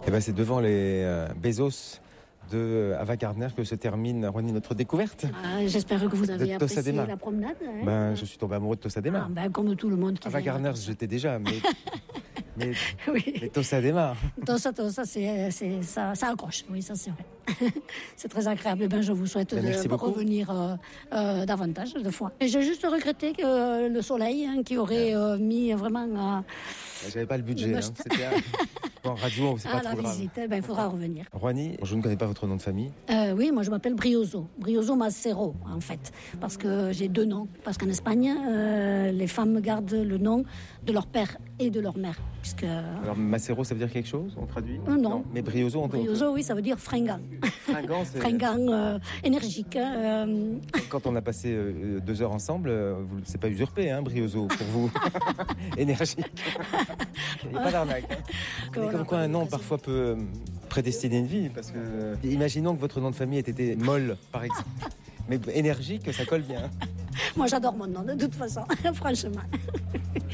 Eh ben, c'est devant les Bezos de Ava Gardner que se termine, Ronnie, notre découverte. J'espère que vous avez apprécié Tossadema. la promenade. Je suis tombé amoureux de Tossadema. Comme tout le monde qui Ava vient. Gardner, j'étais déjà, mais Oui. Tossadema. Tossa, ça accroche. Oui, ça c'est vrai. C'est très agréable. Je vous souhaite merci de beaucoup. Revenir davantage de fois. Et j'ai juste regretté que le soleil qui aurait mis vraiment... J'avais pas le budget. C'était en radio, c'est pas la trop grave. visite, il faudra revenir. Ronnie, je ne connais pas votre nom de famille. Oui, moi je m'appelle Brioso Macero en fait, parce que j'ai 2 noms. Parce qu'en Espagne, les femmes gardent le nom de leur père et de leur mère. Alors Macero, ça veut dire quelque chose? On traduit? Non. Mais Brioso, Brioso, oui, ça veut dire fringant. Fringant, c'est... Fringant, énergique. Quand on a passé 2 heures ensemble, c'est pas usurpé, Brioso, pour vous. Énergique. Il n'y a pas d'arnaque. Mais comme quoi un nom parfois peut prédestiner une vie, parce que imaginons que votre nom de famille ait été Molle, par exemple. Mais énergique, ça colle bien. Moi j'adore mon nom, de toute façon, franchement.